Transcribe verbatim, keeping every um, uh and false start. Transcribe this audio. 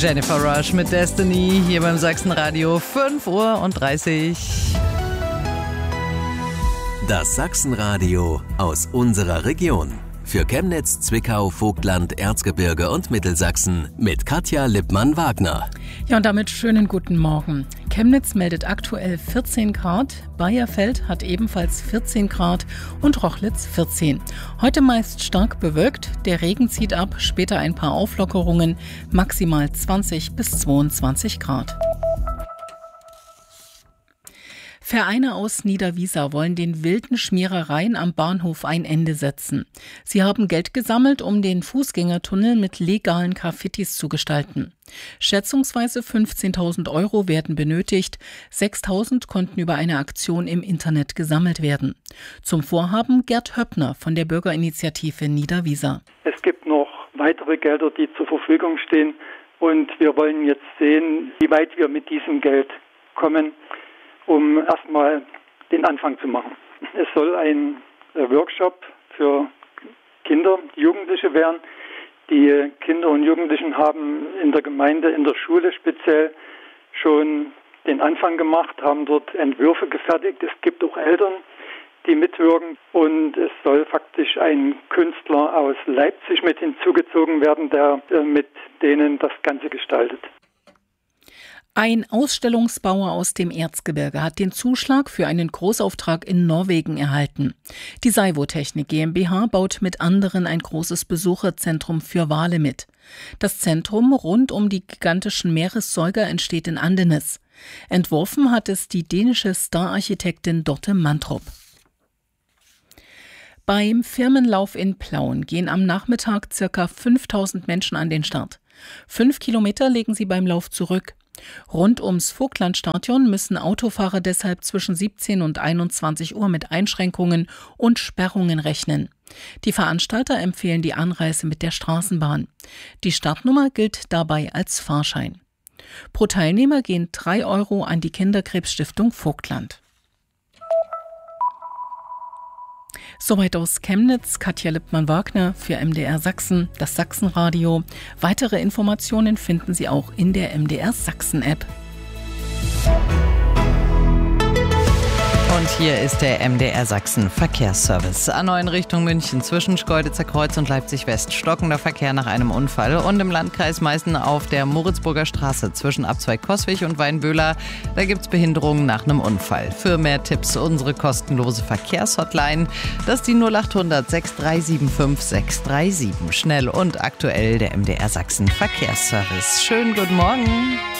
Jennifer Rush mit Destiny hier beim Sachsenradio, fünf Uhr und dreißig. Das Sachsenradio aus unserer Region. Für Chemnitz, Zwickau, Vogtland, Erzgebirge und Mittelsachsen mit Katja Lippmann-Wagner. Ja, und damit schönen guten Morgen. Chemnitz meldet aktuell vierzehn Grad, Bayerfeld hat ebenfalls vierzehn Grad und Rochlitz vierzehn. Heute meist stark bewölkt, der Regen zieht ab, später ein paar Auflockerungen, maximal zwanzig bis zweiundzwanzig Grad. Vereine aus Niederwiesa wollen den wilden Schmierereien am Bahnhof ein Ende setzen. Sie haben Geld gesammelt, um den Fußgängertunnel mit legalen Graffitis zu gestalten. Schätzungsweise fünfzehntausend Euro werden benötigt, sechstausend konnten über eine Aktion im Internet gesammelt werden. Zum Vorhaben Gerd Höppner von der Bürgerinitiative Niederwiesa. Es gibt noch weitere Gelder, die zur Verfügung stehen, und wir wollen jetzt sehen, wie weit wir mit diesem Geld kommen, um erstmal den Anfang zu machen. Es soll ein Workshop für Kinder, Jugendliche werden. Die Kinder und Jugendlichen haben in der Gemeinde, in der Schule speziell schon den Anfang gemacht, haben dort Entwürfe gefertigt. Es gibt auch Eltern, die mitwirken, und es soll faktisch ein Künstler aus Leipzig mit hinzugezogen werden, der mit denen das Ganze gestaltet. Ein Ausstellungsbauer aus dem Erzgebirge hat den Zuschlag für einen Großauftrag in Norwegen erhalten. Die Saivo-Technik GmbH baut mit anderen ein großes Besucherzentrum für Wale mit. Das Zentrum rund um die gigantischen Meeressäuger entsteht in Andenes. Entworfen hat es die dänische Star-Architektin Dorte Mantrup. Beim Firmenlauf in Plauen gehen am Nachmittag ca. fünftausend Menschen an den Start. Fünf Kilometer legen sie beim Lauf zurück. Rund ums Vogtlandstadion müssen Autofahrer deshalb zwischen siebzehn und einundzwanzig Uhr mit Einschränkungen und Sperrungen rechnen. Die Veranstalter empfehlen die Anreise mit der Straßenbahn. Die Startnummer gilt dabei als Fahrschein. Pro Teilnehmer gehen drei Euro an die Kinderkrebsstiftung Vogtland. Soweit aus Chemnitz, Katja Lippmann-Wagner für M D R Sachsen, das Sachsenradio. Weitere Informationen finden Sie auch in der M D R Sachsen-App. Und hier ist der M D R Sachsen Verkehrsservice. A neun Richtung München zwischen Schkeuditzer Kreuz und Leipzig West. Stockender Verkehr nach einem Unfall. Und im Landkreis Meißen auf der Moritzburger Straße zwischen Abzweig Coswig und Weinböhler. Da gibt's Behinderungen nach einem Unfall. Für mehr Tipps unsere kostenlose Verkehrshotline. Das ist die null acht hundert sechs drei sieben fünf sechs drei sieben. Schnell und aktuell der M D R Sachsen Verkehrsservice. Schönen guten Morgen.